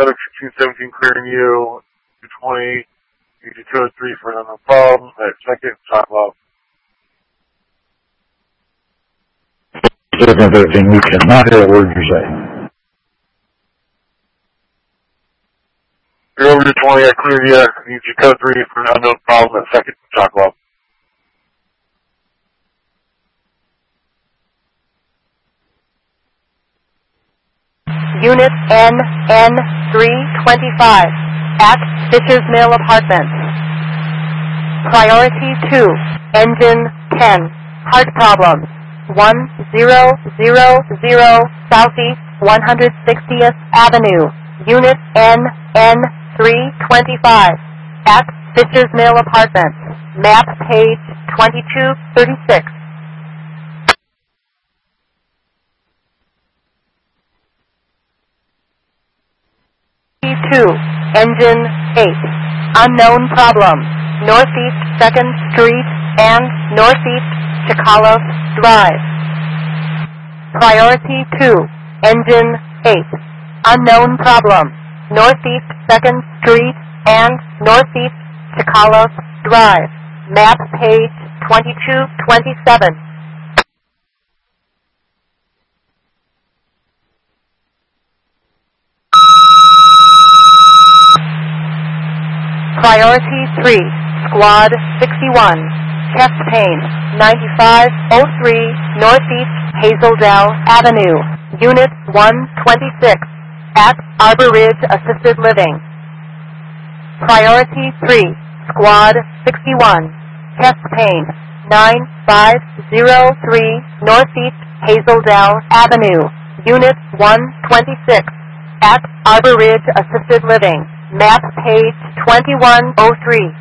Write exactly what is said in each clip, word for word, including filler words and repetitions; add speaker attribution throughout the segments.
Speaker 1: Medic sixteen seventeen clearing you. two twenty. U G code three for another problem. At second, top off.
Speaker 2: seven thirteen, we cannot hear a word you're saying.
Speaker 1: You're over to twenty, I cleared you. U G code three for an unknown problem. At second, top off.
Speaker 3: Unit N N three twenty-five at Fisher's Mill Apartments. Priority two, engine ten, heart problems, one zero zero zero Southeast one hundred sixtieth Avenue, Unit N N three twenty-five at Fisher's Mill Apartments, map page twenty-two thirty-six. two, engine eight, unknown problem, Northeast second Street and Northeast Chicalos Drive. Priority two, engine eight, unknown problem, Northeast second Street and Northeast Chicalos Drive, map page twenty-two twenty-seven. Priority three, Squad sixty-one, chest pain, ninety-five oh three Northeast Hazeldale Avenue, Unit one twenty-six, at Arbor Ridge Assisted Living. Priority three, Squad sixty-one, chest pain, nine five oh three Northeast Hazeldale Avenue, Unit one twenty-six, at Arbor Ridge Assisted Living. Map page twenty-one oh three.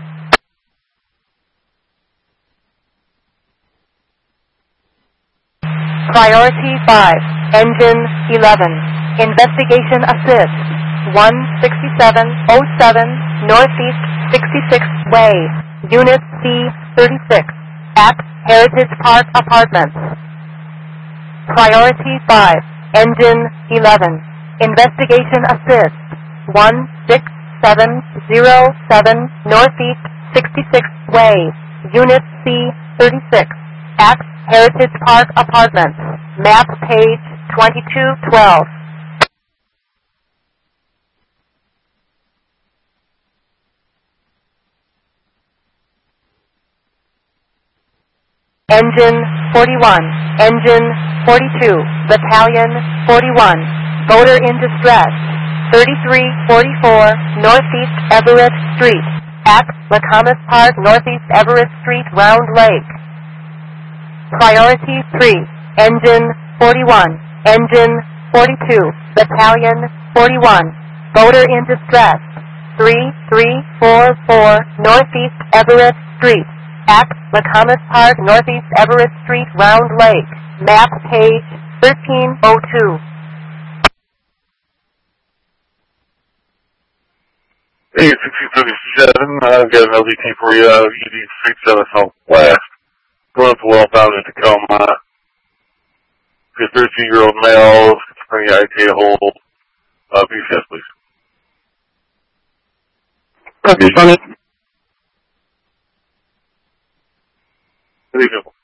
Speaker 3: Priority five, engine eleven, investigation assist, one sixty-seven oh seven Northeast sixty-sixth Way, Unit C thirty-six, at Heritage Park Apartments. Priority five, engine eleven, investigation assist, one six seven oh seven Northeast sixty-sixth Way, Unit C thirty-six, at Heritage Park Apartments, map page twenty-two twelve. Engine forty-one, Engine forty-two, Battalion forty-one, voter in distress, thirty-three forty-four Northeast Everett Street, at McComas Park, Northeast Everett Street, Round Lake. Priority three, Engine forty-one, Engine forty-two, Battalion forty-one, voter in distress, three three four four Northeast Everett Street, at McComas Park, Northeast Everett Street, Round Lake. Map page thirteen oh two.
Speaker 1: Hey, sixteen seventy-seven, I've got an L D T for you, U D Street seven Southwest. Going up to Well Found in Tacoma. A thirteen-year-old male, schizophrenia, I T hold. Uh, B C S, please.
Speaker 4: Okay, funny.
Speaker 1: Reasonable.